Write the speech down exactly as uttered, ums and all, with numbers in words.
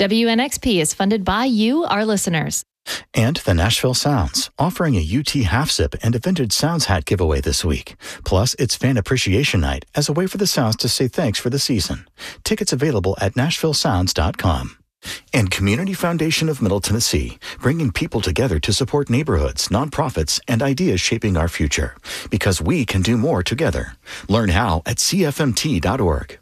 W N X P is funded by you, our listeners. And the Nashville Sounds, offering a U T half zip and a vintage Sounds hat giveaway this week. Plus, it's Fan Appreciation Night as a way for the Sounds to say thanks for the season. Tickets available at nashville sounds dot com. And Community Foundation of Middle Tennessee, bringing people together to support neighborhoods, nonprofits, and ideas shaping our future. Because we can do more together. Learn how at c f m t dot org.